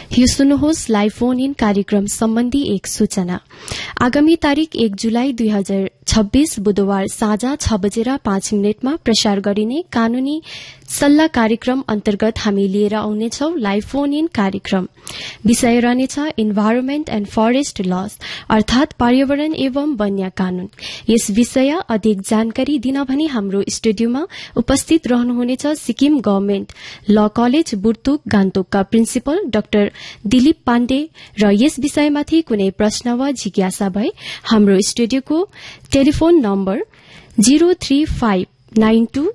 यो सुन्नुहोस् live phone in कार्यक्रम सम्बन्धी एक सूचना। आगामी तारिक 1 जुलाई 2026 बुधबार साँझ 6:05 मा प्रसार गरिने कानूनी सल्लाह कार्यक्रम अन्तर्गत हामी लिएर आउनेछौ लाइभ फोन इन कार्यक्रम। विषय रहनेछ इन्भाइरोमेन्ट एण्ड फरेस्ट लज अर्थात पर्यावरण एवं वन्य कानून। यस विषय अधिक जानकारी दिन भनी हाम्रो स्टुडियोमा उपस्थित रहनुहुनेछ सिक्किम गभर्नमेन्ट ल कलेज बुर्तुक गान्तोकका प्रिन्सिपल डाक्टर दिलीप पाण्डे र यस विषयमाथि कुनै प्रश्न वा जिज्ञासा भए हाम्रो स्टुडियोको टेलिफोन नम्बर 03592201171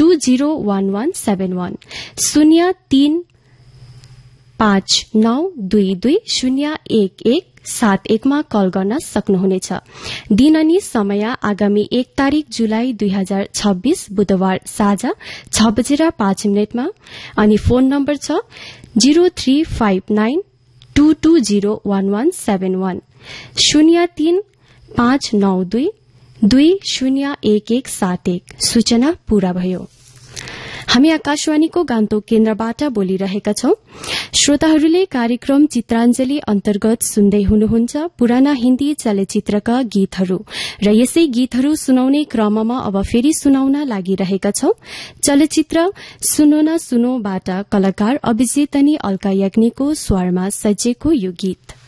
035922011171 मा कल गर्न सक्नुहुनेछ। दिन अनि समय आगामी 1 तारिक जुलाई 2026 बुधबार साँझ 6:05 मा अनि फोन नम्बर छ 035922011171 035922011171। सूचना पूरा भयो। हामी आकाशवाणीको गान्तोक केन्द्रबाट बोलिरहेका छौं। श्रोताहरूले कार्यक्रम चित्राञ्जली अन्तर्गत सुन्दै हुनुहुन्छ पुराना हिन्दी चलचित्रका गीतहरू र यसै गीतहरू सुनाउने क्रममा अब फेरि सुनाउन लागिरहेका छौं। चलचित्र सुनो न सुनोबाट कलाकार अभिजित अनि अल्का याग्निकको स्वरमा सजिएको यो गीत।